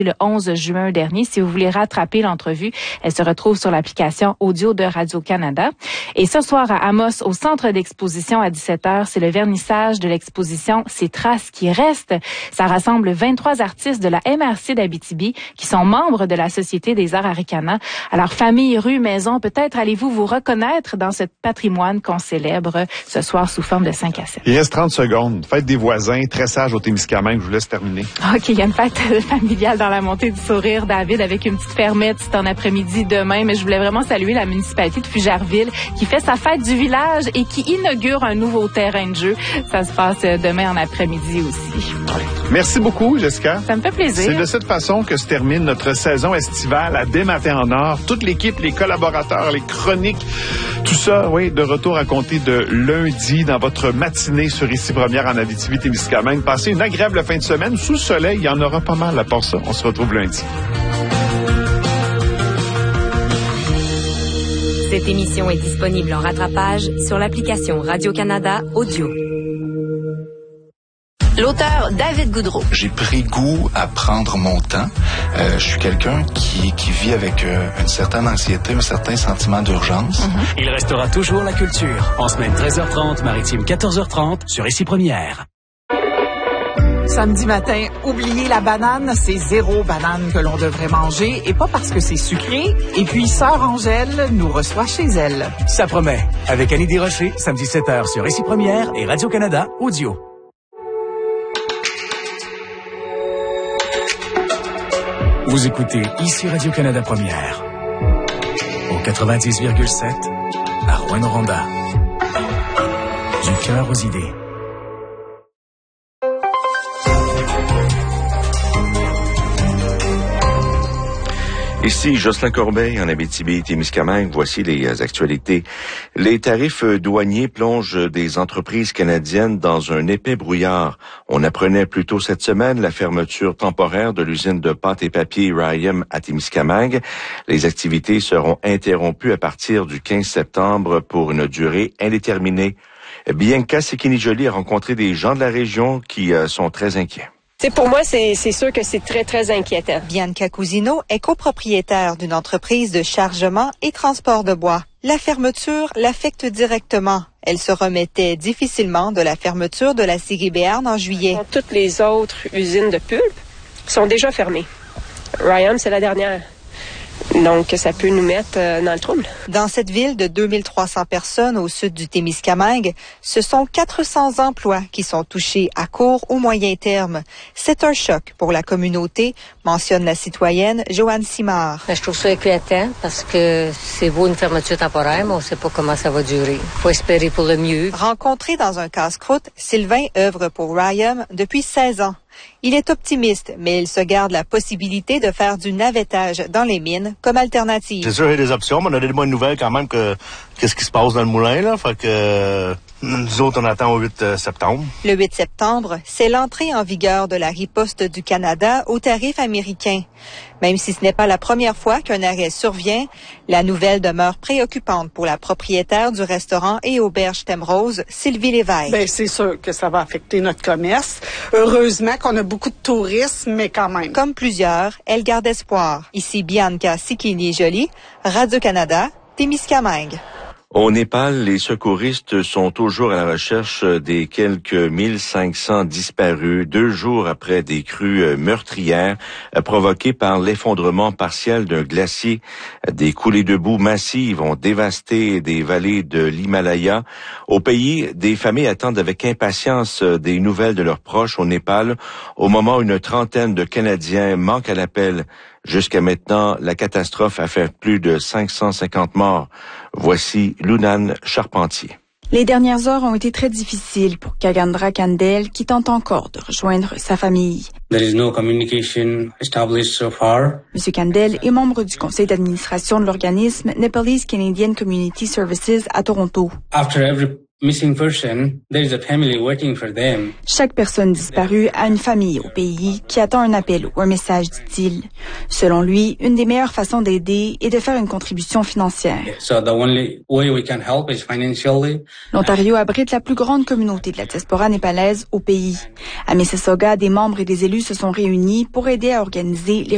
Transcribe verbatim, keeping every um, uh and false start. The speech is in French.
le onze juin dernier. Si vous voulez rattraper l'entrevue, elle se retrouve sur l'application audio de Radio-Canada. Et ce soir à Amos, au centre d'exposition à dix-sept heures, c'est le vernissage de l'exposition Ces traces qui restent. Ça rassemble vingt-trois artistes de la M R C d'Abitibi qui sont membres de la Société des arts Arikana. Alors, famille, rue, maison, peut-être allez-vous vous reconnaître dans ce patrimoine qu'on célèbre ce soir sous forme de cinq à sept. Il reste trente secondes. Fête des voisins, tressage au Témiscamingue, je vous laisse terminer. OK, il y a une fête familiale dans la montée du sourire, David, avec une petite fermette, c'est en après-midi demain, mais je voulais vraiment saluer la municipalité de Fugerville qui fait sa fête du village et qui inaugure un nouveau terrain de jeu. Ça se passe demain en après-midi aussi. Merci beaucoup, Jessica. Ça me fait plaisir. C'est de cette façon que se termine notre saison estivale à Dès Matin en Or. Toute l'équipe, les collaborateurs, les chroniques, tout ça, oui, de retour à compter de lundi dans votre matinée sur Ici Première en Abitibi-Témiscamingue. Passez une agréable fin de semaine. Sous le soleil, il y en aura pas mal à part ça. On se retrouve lundi. Cette émission est disponible en rattrapage sur l'application Radio-Canada Audio. L'auteur David Goudreau. J'ai pris goût à prendre mon temps. Euh, je suis quelqu'un qui, qui vit avec euh, une certaine anxiété, un certain sentiment d'urgence. Mm-hmm. Il restera toujours la culture. En semaine treize heures trente, maritime quatorze heures trente, sur Ici Première. Samedi matin, oubliez la banane, c'est zéro banane que l'on devrait manger, et pas parce que c'est sucré. Et puis, Sœur Angèle nous reçoit chez elle. Ça promet. Avec Annie Desrochers, samedi sept heures sur Ici Première et Radio-Canada Audio. Vous écoutez Ici Radio-Canada Première. Au quatre-vingt-dix virgule sept, à Rouyn-Noranda. Du cœur aux idées. Ici Jocelyn Corbeil en Abitibi-Témiscamingue. Voici les actualités. Les tarifs douaniers plongent des entreprises canadiennes dans un épais brouillard. On apprenait plus tôt cette semaine la fermeture temporaire de l'usine de pâte et papier Rayam à Témiscamingue. Les activités seront interrompues à partir du quinze septembre pour une durée indéterminée. Bianca Sekini-Joly a rencontré des gens de la région qui euh, sont très inquiets. C'est pour moi, c'est, c'est sûr que c'est très, très inquiétant. Bianca Cousino est copropriétaire d'une entreprise de chargement et transport de bois. La fermeture l'affecte directement. Elle se remettait difficilement de la fermeture de la scierie Béarn en juillet. Toutes les autres usines de pulpe sont déjà fermées. Rayam, c'est la dernière. Donc, ça peut nous mettre euh, dans le trouble. Dans cette ville de deux mille trois cents personnes au sud du Témiscamingue, ce sont quatre cents emplois qui sont touchés à court ou moyen terme. C'est un choc pour la communauté, mentionne la citoyenne Joanne Simard. Je trouve ça inquiétant parce que c'est beau une fermeture temporaire, mais on ne sait pas comment ça va durer. Il faut espérer pour le mieux. Rencontré dans un casse-croûte, Sylvain œuvre pour Rayam depuis seize ans. Il est optimiste, mais il se garde la possibilité de faire du navettage dans les mines comme alternative. C'est sûr, il y a des options, mais on a des bonnes nouvelles quand même que qu'est-ce qui se passe dans le moulin, là. Fait que euh, nous autres, on attend au huit septembre. Le huit septembre, c'est l'entrée en vigueur de la riposte du Canada aux tarifs américains. Même si ce n'est pas la première fois qu'un arrêt survient, la nouvelle demeure préoccupante pour la propriétaire du restaurant et auberge Thème Rose, Sylvie Lévesque. Bien, c'est sûr que ça va affecter notre commerce. Heureusement qu'on a beaucoup de tourisme, mais quand même. Comme plusieurs, elle garde espoir. Ici Bianca Sekini-Joly, Radio-Canada, Témiscamingue. Au Népal, les secouristes sont toujours à la recherche des quelques mille cinq cents disparus, deux jours après des crues meurtrières provoquées par l'effondrement partiel d'un glacier. Des coulées de boue massives ont dévasté des vallées de l'Himalaya. Au pays, des familles attendent avec impatience des nouvelles de leurs proches au Népal, au moment où une trentaine de Canadiens manquent à l'appel. Jusqu'à maintenant, la catastrophe a fait plus de cinq cent cinquante morts. Voici Lunan Charpentier. Les dernières heures ont été très difficiles pour Kagandra Kandel, qui tente encore de rejoindre sa famille. There is no communication established so far. Monsieur Kandel est membre du conseil d'administration de l'organisme Nepalese Canadian Community Services à Toronto. After every missing person, there is a family waiting for them. Chaque personne disparue a une famille au pays qui attend un appel ou un message, dit-il. Selon lui, une des meilleures façons d'aider est de faire une contribution financière. So the only way we can help is financially. L'Ontario abrite la plus grande communauté de la diaspora népalaise au pays. À Mississauga, des membres et des élus se sont réunis pour aider à organiser les